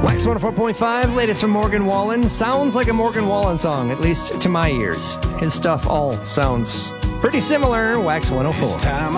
Wax 104.5, latest from Morgan Wallen. Sounds like a Morgan Wallen song, at least to my ears. His stuff all sounds pretty similar. Wax 104.